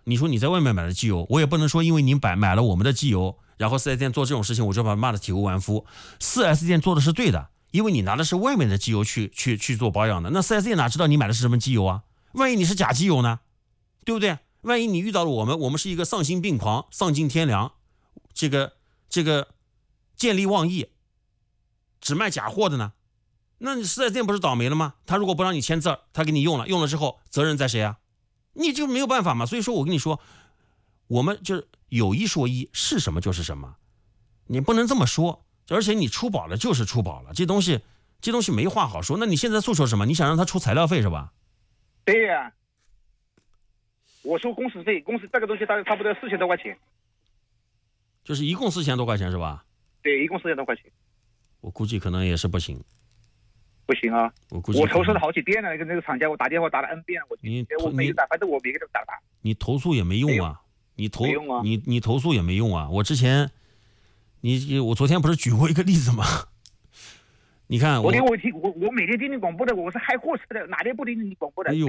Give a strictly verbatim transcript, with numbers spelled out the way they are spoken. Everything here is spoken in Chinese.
你说你在外面买的机油，我也不能说因为你买买了我们的机油，然后 四 S 店做这种事情，我就把他骂的体无完肤。四 S 店做的是对的，因为你拿的是外面的机油去去去做保养的，那 四 S 店哪知道你买的是什么机油啊？万一你是假机油呢？对不对？万一你遇到了我们，我们是一个丧心病狂、丧尽天良，这个这个见利忘义，只卖假货的呢？那你四 S 店不是倒霉了吗？他如果不让你签字，他给你用了，用了之后责任在谁啊？你就没有办法嘛。所以说我跟你说，我们就是有一说一，是什么就是什么，你不能这么说。而且你出保了就是出保了，这东西这东西没话好说。那你现在诉求什么？你想让他出材料费是吧？ 对呀、啊，我收工时费，工时这个东西大概差不多四千多块钱， 就是一共四千多块钱是吧？ 对，一共四千多块钱。 我估计可能也是不行。 不行啊！ 我估计我投诉了好几遍了，那个那个厂家，我打电话打了 N 遍，我你我每个打，反正我每个都打打。 你投诉也没用啊！你投没用啊你你投诉也没用啊！我之前，你我昨天不是举过一个例子吗？你看我我听我听我我每天听你广播的，我是开货车的，哪天不听你广播的？ 哎呦，